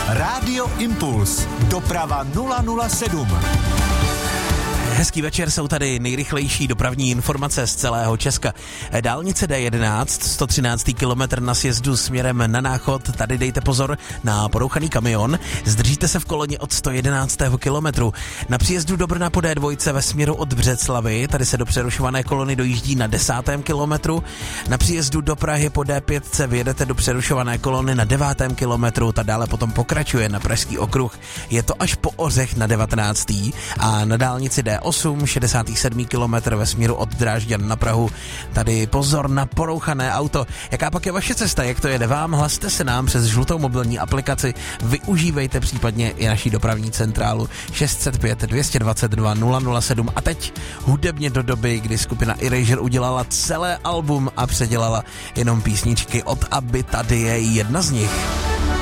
Rádio Impuls. Doprava 007. Hezký večer, jsou tady nejrychlejší dopravní informace z celého Česka. Dálnice D11, 113. kilometr na sjezdu směrem na Náchod, tady dejte pozor na porouchaný kamion. Zdržíte se v koloně od 111. kilometru. Na příjezdu do Brna po D2 ve směru od Břeclavy, tady se do přerušované kolony dojíždí na 10. kilometru. Na příjezdu do Prahy po D5 vyjedete do přerušované kolony na 9. kilometru, ta dále potom pokračuje na Pražský okruh. Je to až po Ořech na 19. A na dálnici D8 67. kilometr ve směru od Drážďan na Prahu. Tady pozor na porouchané auto. Jaká pak je vaše cesta, jak to jede vám? Hlaste se nám přes žlutou mobilní aplikaci. Využívejte případně i naší dopravní centrálu 605 222 007. A teď hudebně do doby, kdy skupina Erasure udělala celé album a předělala jenom písničky od Aby, tady je jedna z nich.